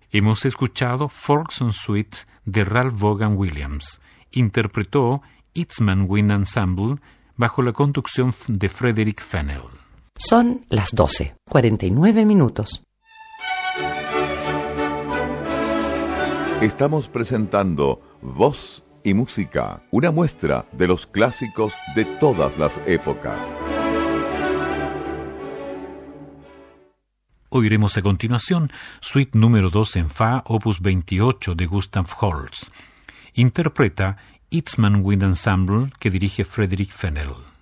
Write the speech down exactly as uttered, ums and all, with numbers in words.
Hemos escuchado Folkson Suite de Ralph Vaughan Williams. Interpretó Eastman Wind Ensemble bajo la conducción de Frederick Fennell. Son las doce, cuarenta y nueve minutos. Estamos presentando Voz y Música, una muestra de los clásicos de todas las épocas. Oiremos a continuación Suite número dos en Fa, opus veintiocho de Gustav Holst. Interpreta Eastman Wind Ensemble, que dirige Frederick Fennell.